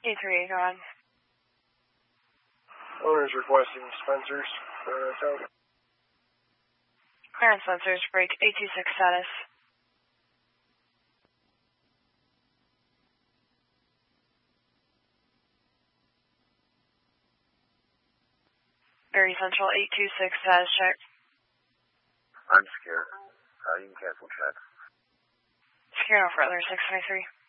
E3, go ahead. Owner's requesting Spencer's. Clearance Spencer's, break 826 status. Very Central 826 status check. I'm scared. You can cancel check. Secure offer other 623.